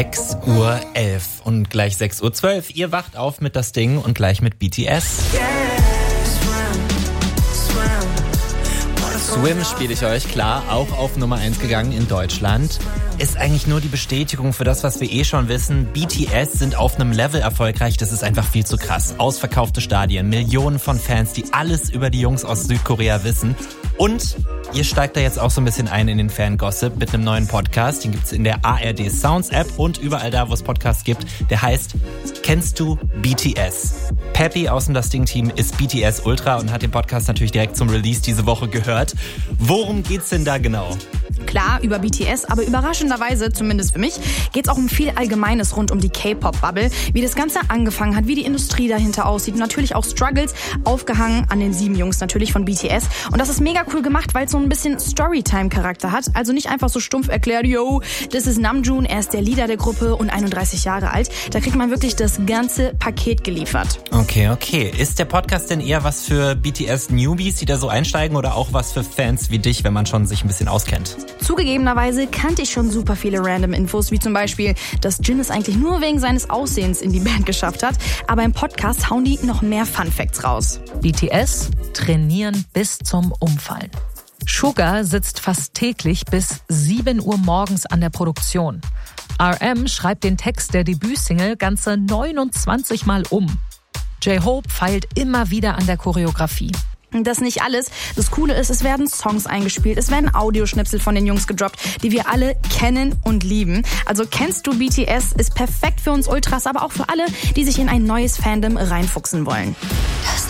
6:11 Uhr und gleich 6:12 Uhr. Ihr wacht auf mit das Ding und gleich mit BTS. Swim spiele ich euch, klar, auch auf Nummer 1 gegangen in Deutschland. Ist eigentlich nur die Bestätigung für das, was wir schon wissen. BTS sind auf einem Level erfolgreich, das ist einfach viel zu krass. Ausverkaufte Stadien, Millionen von Fans, die alles über die Jungs aus Südkorea wissen. Und ihr steigt da jetzt auch so ein bisschen ein in den Fan-Gossip mit einem neuen Podcast. Den gibt's in der ARD Sounds App und überall da, wo es Podcasts gibt. Der heißt Kennst du BTS? Peppy aus dem Das Ding-Team ist BTS Ultra und hat den Podcast natürlich direkt zum Release diese Woche gehört. Worum geht's denn da genau? Klar, über BTS, aber überraschenderweise, zumindest für mich, geht's auch um viel Allgemeines rund um die K-Pop-Bubble, wie das Ganze angefangen hat, wie die Industrie dahinter aussieht und natürlich auch Struggles, aufgehangen an den 7 Jungs natürlich von BTS. Und das ist mega cool gemacht, weil es so ein bisschen Storytime-Charakter hat, also nicht einfach so stumpf erklärt, yo, das ist Namjoon, er ist der Leader der Gruppe und 31 Jahre alt. Da kriegt man wirklich das ganze Paket geliefert. Okay. Ist der Podcast denn eher was für BTS-Newbies, die da so einsteigen oder auch was für Fans wie dich, wenn man schon sich ein bisschen auskennt? Zugegebenerweise kannte ich schon super viele random Infos, wie zum Beispiel, dass Jin es eigentlich nur wegen seines Aussehens in die Band geschafft hat, aber im Podcast hauen die noch mehr Fun Facts raus. BTS trainieren bis zum Umfallen. Suga sitzt fast täglich bis 7 Uhr morgens an der Produktion. RM schreibt den Text der Debütsingle ganze 29 Mal um. J-Hope feilt immer wieder an der Choreografie. Das nicht alles. Das Coole ist, es werden Songs eingespielt, es werden Audioschnipsel von den Jungs gedroppt, die wir alle kennen und lieben. Also Kennst du BTS ist perfekt für uns Ultras, aber auch für alle, die sich in ein neues Fandom reinfuchsen wollen. Das